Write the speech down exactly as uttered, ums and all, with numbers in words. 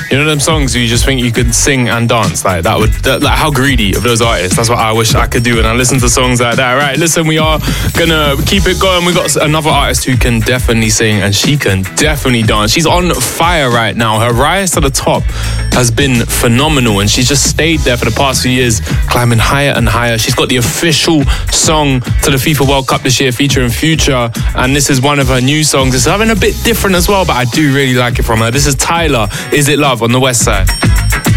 You know them songs you just think you could sing and dance? Like that would, that, like how greedy of those artists. That's what I wish I could do when I listen to songs like that. Right, listen, we are gonna keep it going. We got another artist who can definitely sing and she can definitely dance. She's on fire right now. Her rise to the top has been phenomenal and she's just stayed there for the past few years, climbing higher and higher. She's got the official song to the FIFA World Cup this year featuring Future, and this is one of her new songs. It's having a bit different as well, but I do really like it from her. This is Tyler, Is It Love, on the West Side.